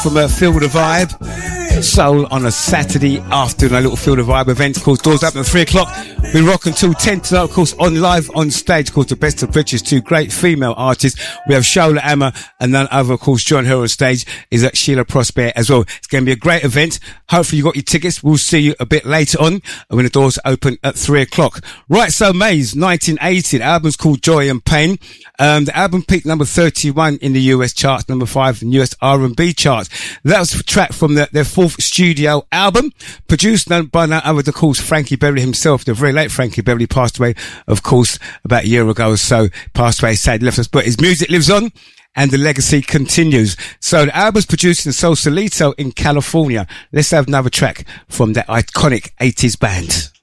from Feel the Vibe. Soul on a Saturday afternoon, a little Feel the Vibe event. Of course, doors open at 3 o'clock. We rock until 10 tonight, of course, on live on stage. Of course, the best of British, two great female artists. We have Shola Amma and none other, of course, join her on stage is Sheila Prosper as well. It's going to be a great event. Hopefully you got your tickets. We'll see you a bit later on when the doors open at 3 o'clock. Right, so Maze, 1980. The album's called Joy and Pain. The album peaked number 31 in the US charts, number 5 in US R&B charts. That was a track from their fourth studio album, produced by none other, of course, Frankie Beverly himself. The very late Frankie Beverly passed away, of course, about a year ago or so. Passed away, sadly left us, but his music lives on and the legacy continues. So the album's produced in Sausalito in California. Let's have another track from that iconic 80s band.